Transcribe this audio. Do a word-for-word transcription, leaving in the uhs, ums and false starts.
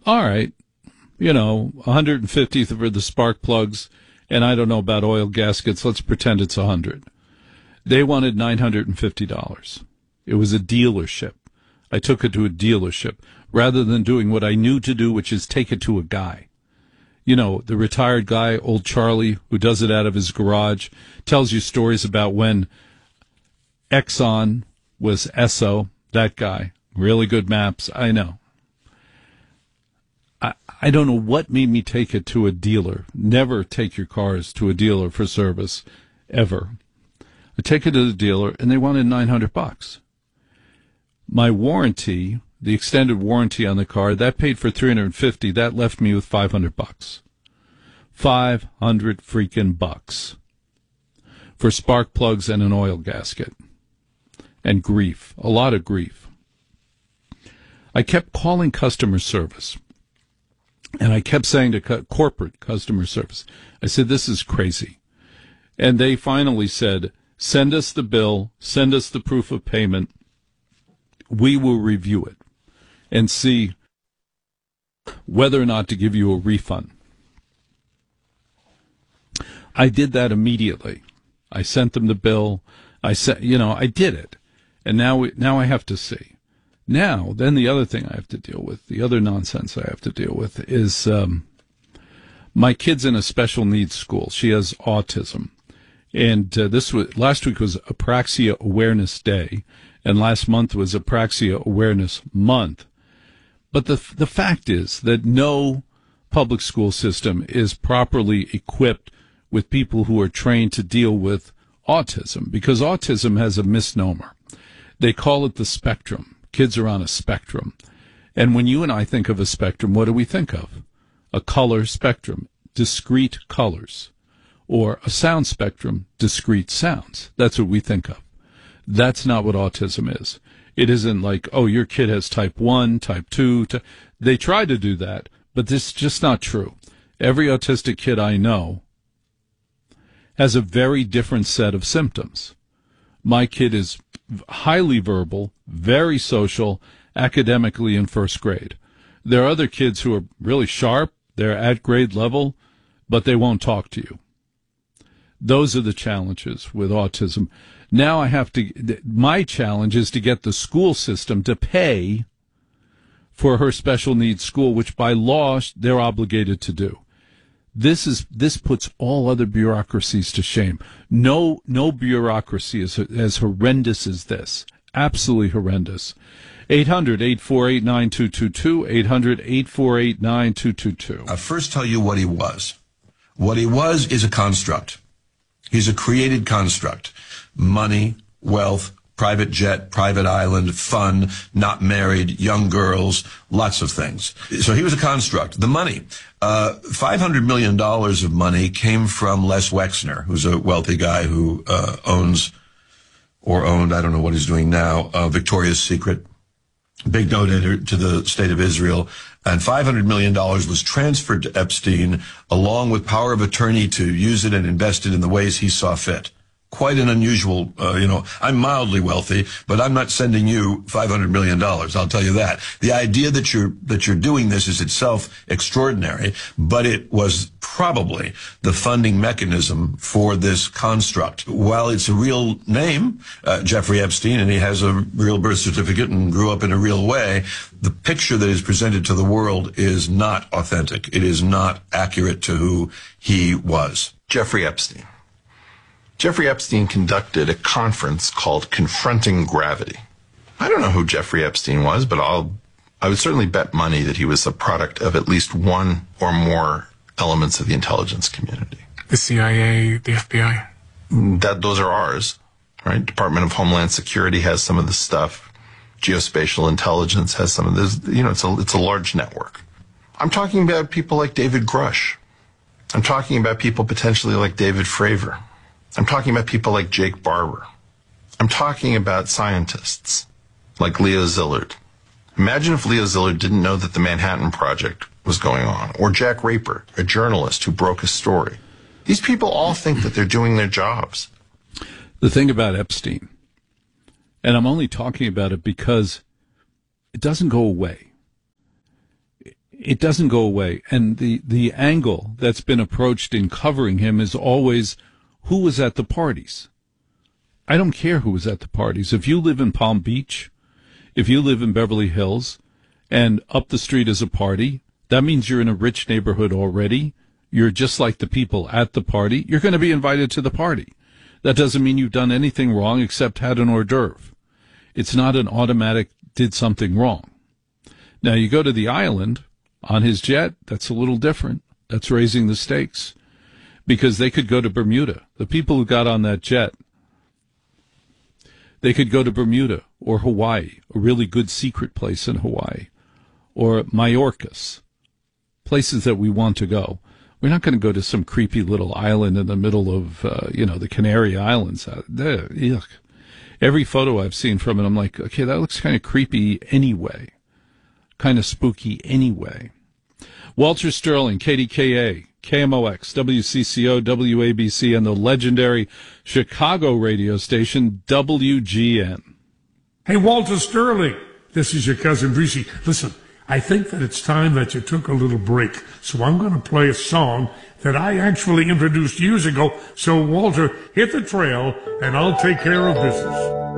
all right, you know, one hundred fifty for the spark plugs, and I don't know about oil gaskets. Let's pretend it's one hundred. They wanted nine hundred fifty dollars. It was a dealership. I took it to a dealership rather than doing what I knew to do, which is take it to a guy. You know, the retired guy, old Charlie, who does it out of his garage, tells you stories about when Exxon was Esso, that guy. Really good maps, I know. I, I don't know what made me take it to a dealer. Never take your cars to a dealer for service, ever. I take it to the dealer, and they wanted nine hundred bucks. My warranty, the extended warranty on the car, that paid for three hundred fifty. That left me with five hundred bucks. five hundred freaking bucks for spark plugs and an oil gasket. And grief, a lot of grief. I kept calling customer service, and I kept saying to co- corporate customer service, I said, this is crazy. And they finally said, send us the bill, send us the proof of payment. We will review it and see whether or not to give you a refund. I did that immediately. I sent them the bill. I said, you know, I did it. And now, we, now I have to see. Now, then the other thing I have to deal with, the other nonsense I have to deal with is um, my kid's in a special needs school. She has autism. And uh, this was, last week was Apraxia Awareness Day, and last month was Apraxia Awareness Month. But the the fact is that no public school system is properly equipped with people who are trained to deal with autism, because autism has a misnomer. They call it the spectrum. Kids are on a spectrum. And when you and I think of a spectrum, what do we think of? A color spectrum, discrete colors. Or a sound spectrum, discrete sounds. That's what we think of. That's not what autism is. It isn't like, oh, your kid has type one, type two. T-. They try to do that, but this is just not true. Every autistic kid I know has a very different set of symptoms. My kid is highly verbal, very social, academically in first grade. There are other kids who are really sharp, they're at grade level, but they won't talk to you. Those are the challenges with autism. Now I have to, my challenge is to get the school system to pay for her special needs school, which by law they're obligated to do. This is, this puts all other bureaucracies to shame. No, no bureaucracy is as horrendous as this. Absolutely horrendous. eight hundred, eight four eight, nine two two two, eight hundred, eight four eight, nine two two two. I'll first tell you what he was. What he was is a construct. He's a created construct. Money, wealth, private jet, private island, fun, not married, young girls, lots of things. So he was a construct. The money, uh, five hundred million dollars of money came from Les Wexner, who's a wealthy guy who uh, owns or owned, I don't know what he's doing now, uh, Victoria's Secret, big donator to the state of Israel. And five hundred million dollars was transferred to Epstein along with power of attorney to use it and invest it in the ways he saw fit. Quite an unusual, uh, you know, I'm mildly wealthy, but I'm not sending you five hundred million dollars. I'll tell you that. The idea that you're, that you're doing this is itself extraordinary, but it was probably the funding mechanism for this construct. While it's a real name, uh, Jeffrey Epstein, and he has a real birth certificate and grew up in a real way, the picture that is presented to the world is not authentic. It is not accurate to who he was. Jeffrey Epstein. Jeffrey Epstein conducted a conference called Confronting Gravity. I don't know who Jeffrey Epstein was, but I'll, I would certainly bet money that he was a product of at least one or more elements of the intelligence community. The C I A, the F B I? That, those are ours, right? Department of Homeland Security has some of this stuff. Geospatial intelligence has some of this. You know, it's a, it's a large network. I'm talking about people like David Grush. I'm talking about people potentially like David Fravor. I'm talking about people like Jake Barber. I'm talking about scientists like Leo Szilard. Imagine if Leo Szilard didn't know that the Manhattan Project was going on, or Jack Raper, a journalist who broke a story. These people all think that they're doing their jobs. The thing about Epstein, and I'm only talking about it because it doesn't go away. It doesn't go away. And the, the angle that's been approached in covering him is always who was at the parties. I don't care who was at the parties. If you live in Palm Beach, if you live in Beverly Hills, and up the street is a party, that means you're in a rich neighborhood already. You're just like the people at the party. You're going to be invited to the party. That doesn't mean you've done anything wrong except had an hors d'oeuvre. It's not an automatic did something wrong. Now, you go to the island on his jet, that's a little different. That's raising the stakes because they could go to Bermuda. The people who got on that jet, they could go to Bermuda or Hawaii, a really good secret place in Hawaii, or Mayorkas, places that we want to go. We're not going to go to some creepy little island in the middle of, uh, you know, the Canary Islands. Uh, yuck. Every photo I've seen from it, I'm like, okay, that looks kind of creepy anyway, kind of spooky anyway. Walter Sterling, K D K A, K M O X, W C C O, W A B C, and the legendary Chicago radio station W G N. Hey, Walter Sterling, this is your cousin Breezy. Listen, I think that it's time that you took a little break, so I'm going to play a song that I actually introduced years ago. So, Walter, hit the trail, and I'll take care of business.